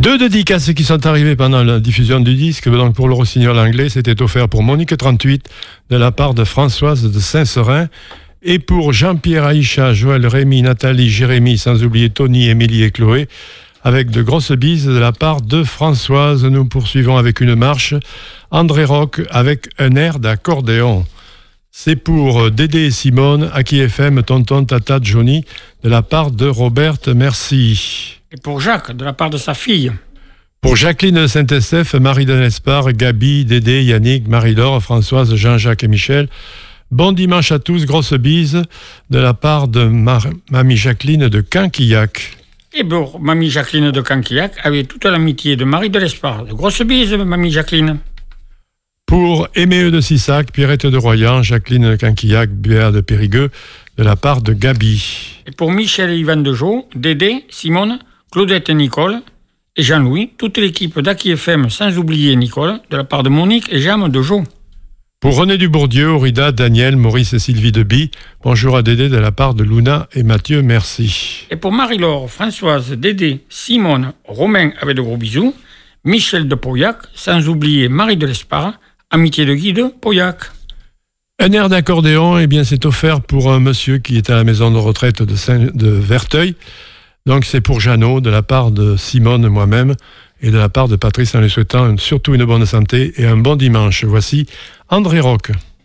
Deux dédicaces qui sont arrivées pendant la diffusion du disque. Donc pour le rossignol anglais, c'était offert pour Monique 38 de la part de Françoise de Saint-Seurin. Et pour Jean-Pierre, Aïcha, Joël, Rémi, Nathalie, Jérémy, sans oublier Tony, Émilie et Chloé, avec de grosses bises de la part de Françoise. Nous poursuivons avec une marche. André Rock avec un air d'accordéon. C'est pour Dédé et Simone, Aki FM, Tonton, Tata, Johnny, de la part de Robert, merci. Et pour Jacques, de la part de sa fille. Pour Jacqueline de Saint-Estèphe, Marie de Nespar, Gabi, Dédé, Yannick, Marie-Laure, Françoise, Jean-Jacques et Michel. Bon dimanche à tous, grosse bise de la part de Mamie Jacqueline de Canquillac. Et pour Mamie Jacqueline de Canquillac, avec toute l'amitié de Marie de l'Espar. De grosses bises, Mamie Jacqueline. Pour Éméeux de Sissac, Pierrette de Royan, Jacqueline de Canquillac, Béa de Périgueux, de la part de Gabi. Et pour Michel et Yvan Dejeau, Dédé, Simone, Claudette et Nicole, et Jean-Louis, toute l'équipe d'Aki FM, sans oublier Nicole, de la part de Monique et Jeanne Dejeau. Pour René Dubourdieu, Aurida, Daniel, Maurice et Sylvie Deby, bonjour à Dédé de la part de Luna et Mathieu, merci. Et pour Marie-Laure, Françoise, Dédé, Simone, Romain avec de gros bisous, Michel de Pauillac, sans oublier Marie de l'Espar, amitié de Guy de Pauillac. Un air d'accordéon, eh bien, c'est offert pour un monsieur qui est à la maison de retraite de Verteuil. Donc, c'est pour Jeannot, de la part de Simone, moi-même, et de la part de Patrice, en lui souhaitant surtout une bonne santé et un bon dimanche. Voici André Rock.